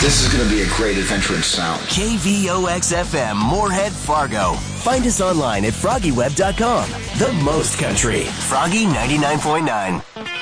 This is going to be a great adventure in sound. KVOX-FM, Moorhead, Fargo. Find us online at FroggyWeb.com. The most country. Froggy 99.9.